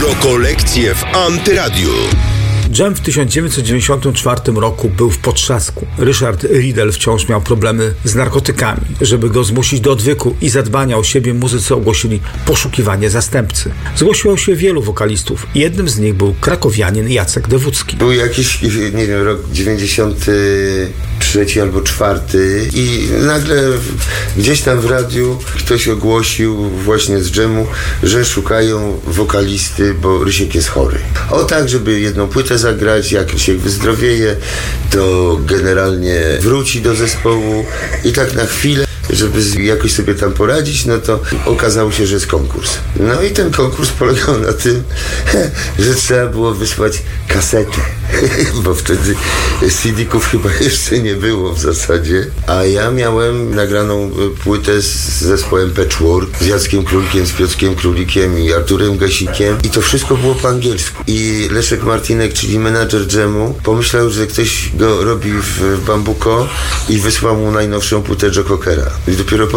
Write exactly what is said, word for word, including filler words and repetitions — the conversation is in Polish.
Rekolekcje w Antyradiu. Dżem w tysiąc dziewięćset dziewięćdziesiątym czwartym roku był w potrzasku. Ryszard Riedel wciąż miał problemy z narkotykami. Żeby go zmusić do odwyku i zadbania o siebie, muzycy ogłosili poszukiwanie zastępcy. Zgłosiło się wielu wokalistów. Jednym z nich był krakowianin Jacek Dewódzki. Był jakiś, nie wiem, rok dziewięćdziesiąty trzeci albo czwarty i nagle gdzieś tam w radiu ktoś ogłosił właśnie z dżemu, że szukają wokalisty, bo Rysiek jest chory. O tak, żeby jedną płytę zagrać, jak Rysiek wyzdrowieje, to generalnie wróci do zespołu i tak na chwilę, żeby jakoś sobie tam poradzić, no to okazało się, że jest konkurs. No i ten konkurs polegał na tym, że trzeba było wysłać kasetę, bo wtedy C D-ków chyba jeszcze nie było w zasadzie, a ja miałem nagraną płytę z zespołem Patchwork, z Jackiem Królikiem, z Piotrkiem Królikiem i Arturem Gasikiem i to wszystko było po angielsku. I Leszek Martinek, czyli menadżer dżemu, pomyślał, że ktoś go robi w Bambuko i wysłał mu najnowszą płytę Joe Cockera. I dopiero